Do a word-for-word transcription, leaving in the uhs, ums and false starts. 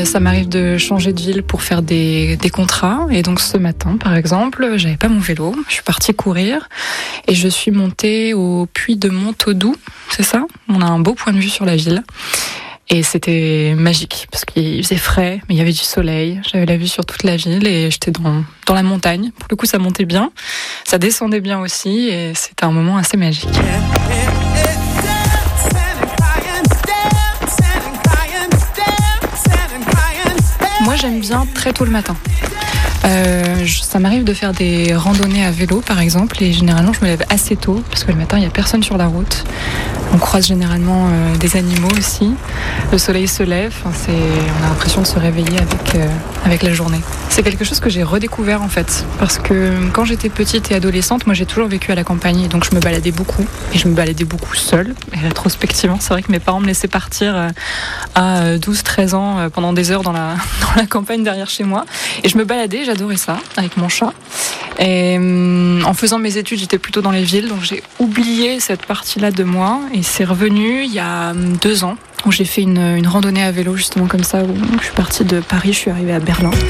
ça m'arrive de changer de ville pour faire des, des contrats. Et donc ce matin, par exemple, j'avais pas mon vélo. Je suis partie courir et je suis montée au puits de Montaudoux. C'est ça ? On a un beau point de vue sur la ville. Et c'était magique parce qu'il faisait frais, mais il y avait du soleil. J'avais la vue sur toute la ville et j'étais dans, dans la montagne. Pour le coup, ça montait bien. Ça descendait bien aussi et c'était un moment assez magique. Moi, j'aime bien très tôt le matin. Euh, je, ça m'arrive de faire des randonnées à vélo, par exemple, et généralement, je me lève assez tôt parce que le matin, il n'y a personne sur la route. On croise généralement euh, des animaux aussi. Le soleil se lève, enfin, c'est, on a l'impression de se réveiller avec, euh, avec la journée. C'est quelque chose que j'ai redécouvert en fait, parce que quand j'étais petite et adolescente, moi j'ai toujours vécu à la campagne, et donc je me baladais beaucoup, et je me baladais beaucoup seule. Et rétrospectivement, c'est vrai que mes parents me laissaient partir à douze treize ans pendant des heures dans la, dans la campagne derrière chez moi. Et je me baladais, j'adorais ça, avec mon chat. Et euh, en faisant mes études, j'étais plutôt dans les villes, donc j'ai oublié cette partie-là de moi. Et c'est revenu il y a deux ans, où j'ai fait une, une randonnée à vélo, justement comme ça, où je suis partie de Paris, je suis arrivée à Berlin.